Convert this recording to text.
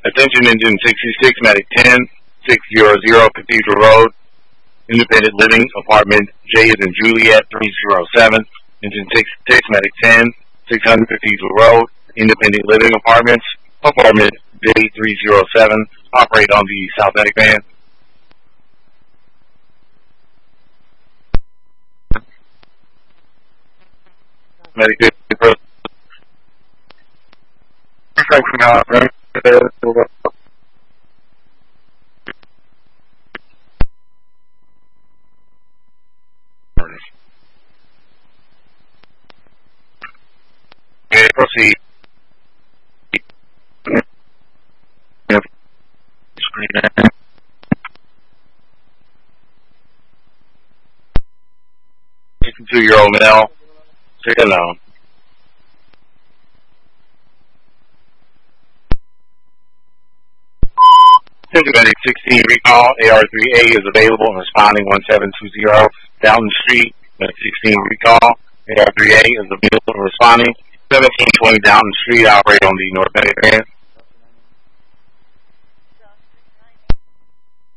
Attention engine 66, Medic 10, 600 Cathedral Road, Independent Living, Apartment J is in Juliet 307, engine 66, Medic 10, 600 Cathedral Road, Independent Living Apartments, Apartment J 307, operate on the South Medic van. Medic 10, okay, proceed. Screen 62-year-old male, sick alone. Medic 16 recall, AR3A is available and responding 1720 Downton Street. Medic 16 recall, AR3A is available and responding 1720 Downton Street, operate on the North Medic van.